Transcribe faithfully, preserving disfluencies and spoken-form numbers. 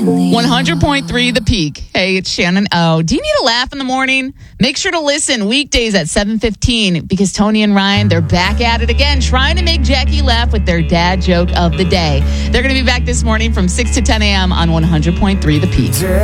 one hundred point three The Peak. Hey, it's Shannon O. Do you need a laugh in the morning? Make sure to listen weekdays at seven fifteen because Tony and Ryan, they're back at it again, trying to make Jackie laugh with their dad joke of the day. They're going to be back this morning from six to ten a.m. on one hundred point three The Peak.